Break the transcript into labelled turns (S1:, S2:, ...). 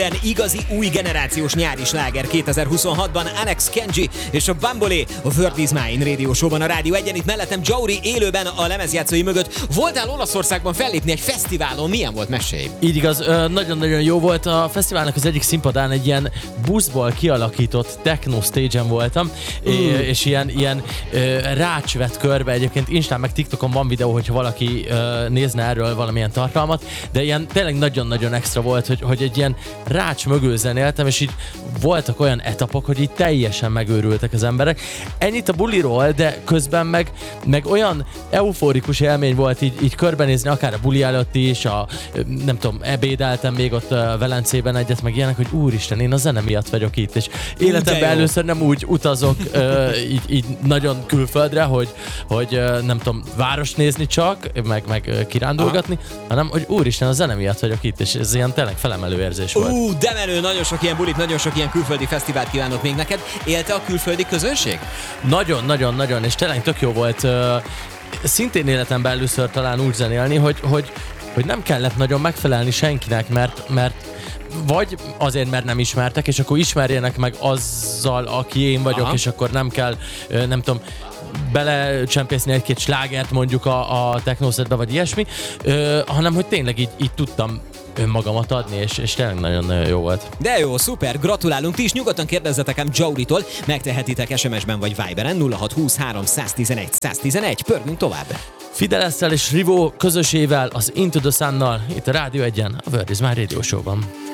S1: Igazi új generációs nyári sláger 2026-ban Alex Kenji és a Bambolé a World is Mine Radio Show-ban a Rádió 1-en, itt mellettem Jauri élőben a lemezjátszói mögött. Voltál Olaszországban fellépni egy fesztiválon, milyen volt, mesélj?
S2: Így igaz, nagyon-nagyon jó volt. A fesztiválnak az egyik színpadán egy ilyen buszból kialakított techno stage-en voltam, és ilyen rács vett körbe. Egyébként Instán meg TikTokon van videó, hogyha valaki nézne erről valamilyen tartalmat, de ilyen tényleg nagyon-nagyon extra volt, hogy egy ilyen rács mögül zenéltem, és így voltak olyan etapok, hogy így teljesen megőrültek az emberek. Ennyit a buliról, de közben meg olyan euforikus élmény volt így körbenézni, akár a buli előtt is, nem tudom, ebédeltem még ott Velencében egyet, meg ilyenek, hogy úristen, én a zene miatt vagyok itt, és életemben először nem úgy utazok így nagyon külföldre, hogy nem tudom, várost nézni csak, meg kirándulgatni, hanem hogy úristen, a zene miatt vagyok itt, és ez ilyen tényleg felemelő érzés volt.
S1: De menő, nagyon sok ilyen bulit, nagyon sok ilyen külföldi fesztivált kívánok még neked. Élte a külföldi közönség?
S2: Nagyon, és tényleg tök jó volt szintén életemben először talán úgy zenélni, hogy nem kellett nagyon megfelelni senkinek, mert vagy azért, mert nem ismertek, és akkor ismerjenek meg azzal, aki én vagyok, és akkor nem kell, nem tudom, belecsempészni egy-két slágert mondjuk a technószedbe, vagy ilyesmi, hanem hogy tényleg így tudtam önmagamat adni, és tényleg nagyon jó volt.
S1: De jó, szuper, gratulálunk, ti is nyugodtan kérdezzetek ám Jauritól, megtehetitek SMS-ben vagy Viberen 0620 311 111, pörgünk tovább.
S2: Fidelesszel és Rivo közösével, az Into the Sun-nal, itt a Rádió 1-en, a World is Mine Radio Show-ban.